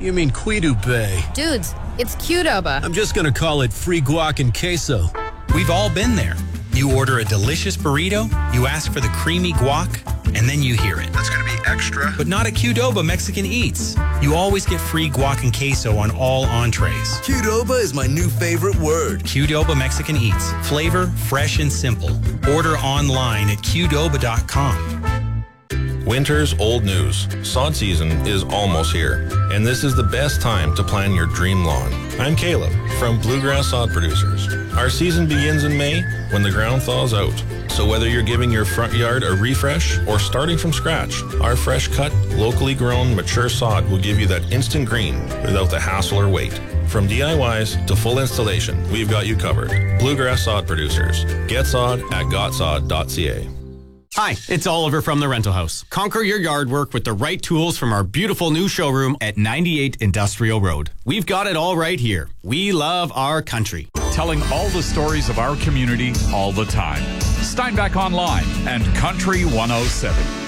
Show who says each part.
Speaker 1: You mean Quiddube.
Speaker 2: Dudes, it's Qdoba.
Speaker 1: I'm just gonna call it free guac and queso.
Speaker 3: We've all been there. You order a delicious burrito, you ask for the creamy guac, and then you hear it.
Speaker 4: That's going to be extra.
Speaker 3: But not at Qdoba Mexican Eats. You always get free guac and queso on all entrees.
Speaker 5: Qdoba is my new favorite word.
Speaker 3: Qdoba Mexican Eats. Flavor, fresh and simple. Order online at qdoba.com.
Speaker 6: Winter's old news. Sod season is almost here, and this is the best time to plan your dream lawn. I'm Caleb from Bluegrass Sod Producers. Our season begins in May when the ground thaws out. So whether you're giving your front yard a refresh or starting from scratch, our fresh cut, locally grown, mature sod will give you that instant green without the hassle or wait. From DIYs to full installation, we've got you covered. Bluegrass Sod Producers. Get sod at gotsod.ca.
Speaker 7: Hi, it's Oliver from The Rental House. Conquer your yard work with the right tools from our beautiful new showroom at 98 Industrial Road. We've got it all right here. We love our country.
Speaker 8: Telling all the stories of our community all the time. Steinbach Online and Country 107.